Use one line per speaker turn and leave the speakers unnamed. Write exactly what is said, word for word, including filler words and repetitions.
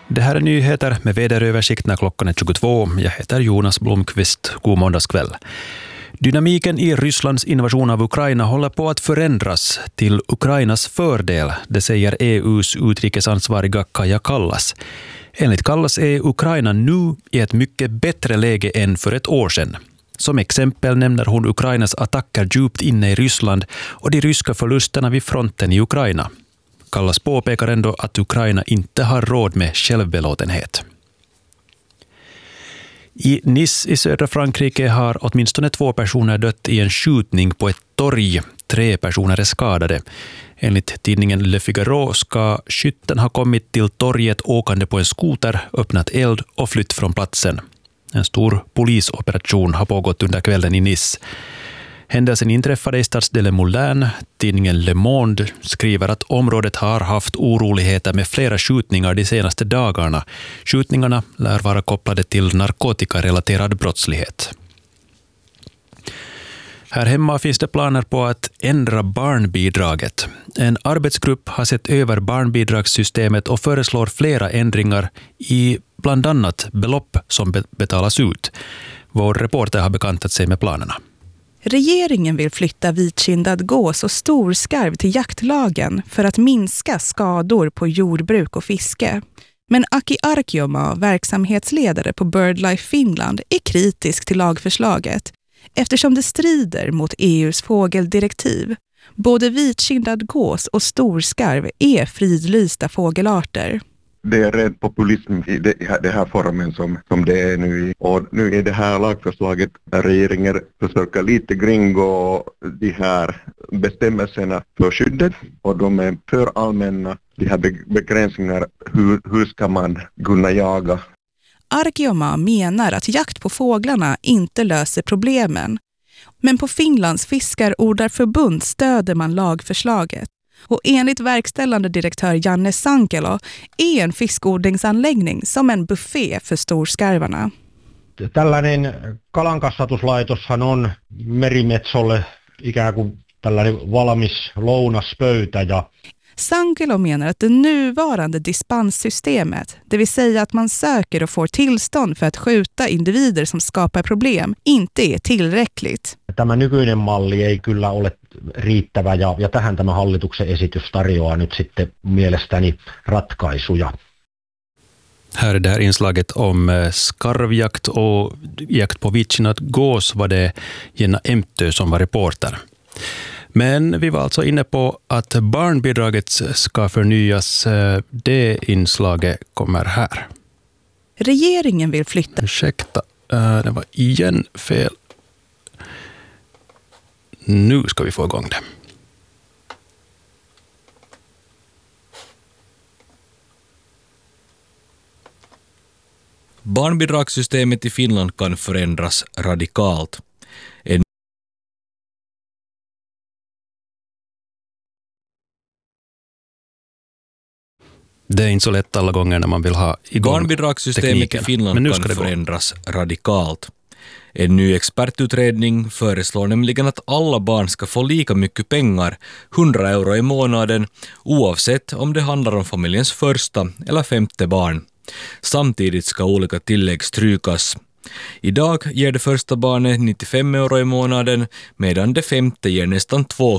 Det här är nyheter med väderöversikt när klockan är tjugotvå. Jag heter Jonas Blomqvist. God måndagskväll. Dynamiken i Rysslands invasion av Ukraina håller på att förändras till Ukrainas fördel, det säger E U:s utrikesansvariga Kaja Kallas. Enligt Kallas är Ukraina nu i ett mycket bättre läge än för ett år sedan. Som exempel nämner hon Ukrainas attacker djupt inne i Ryssland och de ryska förlusterna vid fronten i Ukraina. Kallas påpekar ändå att Ukraina inte har råd med självbelåtenhet. I Nice i södra Frankrike har åtminstone två personer dött i en skjutning på ett torg. Tre personer är skadade. Enligt tidningen Le Figaro ska skytten ha kommit till torget åkande på en skoter, öppnat eld och flytt från platsen. En stor polisoperation har pågått under kvällen i Nice. Händelsen inträffade i stadsdelen Moulin. Tidningen Le Monde skriver att området har haft oroligheter med flera skjutningar de senaste dagarna. Skjutningarna lär vara kopplade till narkotikarelaterad brottslighet. Här hemma finns det planer på att ändra barnbidraget. En arbetsgrupp har sett över barnbidragssystemet och föreslår flera ändringar i bland annat belopp som betalas ut. Vår reporter har bekantat sig med planerna.
Regeringen vill flytta vitkindad gås och storskarv till jaktlagen för att minska skador på jordbruk och fiske. Men Aki Arkioma, verksamhetsledare på BirdLife Finland, är kritisk till lagförslaget eftersom det strider mot E U:s fågeldirektiv. Både vitkindad gås och storskarv är fridlysta fågelarter.
Det är rädd populism i det här formen som, som det är nu. Och nu är det här lagförslaget där regeringen försöker lite kringgå de här bestämmelserna för skyddet. Och de är för allmänna, de här begränsningar, hur, hur ska man kunna jaga.
Arkioma menar att jakt på fåglarna inte löser problemen. Men på Finlands fiskarodlarförbund stöder man lagförslaget. Och enligt verkställande direktör Janne Sankelo är en fiskodlingsanläggning som en buffé för storskarvarna.
Tällainen kalankasvatuslaitoshan on merimetsolle ikään kuin tällainen valmis lounaspöytä. Ja
Sankelo menar att det nuvarande dispenssystemet, det vill säga att man söker och får tillstånd för att skjuta individer som skapar problem, inte är tillräckligt.
Tämä nykyinen malli ei kyllä ole riittävä ja, ja tähän tämä hallituksen esitys tarjoaa nyt sitten mielestäni ratkaisuja.
Här är det här inslaget om skarvjakt och jakt på vitkindad gås var det Jenna Emtö som var reporter. Men vi var alltså inne på att barnbidraget ska förnyas. Det inslaget kommer här.
Regeringen vill flytta.
Ursäkta, det var igen fel. Nu ska vi få igång det.
Barnbidragssystemet i Finland kan förändras radikalt. En
Det är inte så lätt alla gånger när man vill ha igång
Barnbidragssystemet
tekniken.
i Finland kan förändras radikalt. En ny expertutredning föreslår nämligen att alla barn ska få lika mycket pengar, hundra euro i månaden, oavsett om det handlar om familjens första eller femte barn. Samtidigt ska olika tillägg strykas. Idag ger det första barnet nittiofem euro i månaden, medan det femte ger nästan två